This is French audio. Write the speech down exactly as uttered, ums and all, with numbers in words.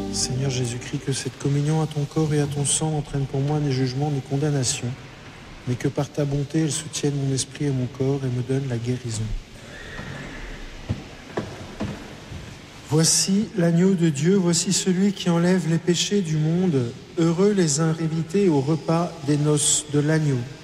Seigneur Jésus-Christ, que cette communion à ton corps et à ton sang n'entraîne pour moi ni jugement ni condamnation, mais que par ta bonté, elle soutienne mon esprit et mon corps et me donne la guérison. Voici l'agneau de Dieu, voici celui qui enlève les péchés du monde. Heureux les invités au repas des noces de l'agneau.